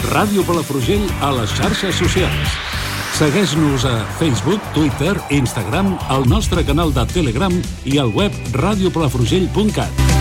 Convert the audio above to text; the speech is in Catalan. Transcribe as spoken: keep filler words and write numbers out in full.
Ràdio Palafrugell a les xarxes socials. Segueix-nos a Facebook, Twitter, Instagram, al nostre canal de Telegram i al web radiopalafrugell punt cat.